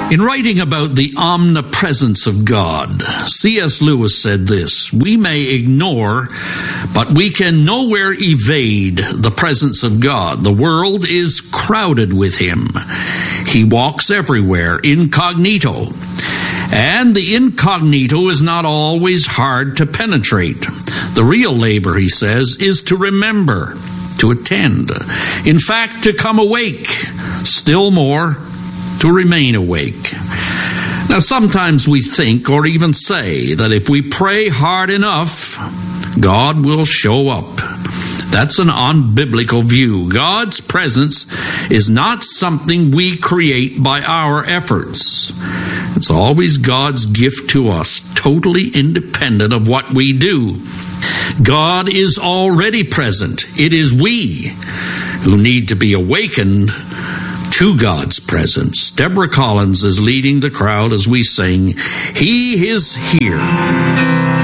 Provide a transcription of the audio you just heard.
In writing about the omnipresence of God, C.S. Lewis said this: "We may ignore, but we can nowhere evade the presence of God. The world is crowded with him. He walks everywhere, incognito. And the incognito is not always hard to penetrate. The real labor," he says, "is to remember, to attend. In fact, to come awake. Still more, to remain awake." Now, sometimes we think or even say that if we pray hard enough, God will show up. That's an unbiblical view. God's presence is not something we create by our efforts. It's always God's gift to us, totally independent of what we do. God is already present. It is we who need to be awakened to God's presence. Deborah Collins is leading the crowd as we sing, "He is Here."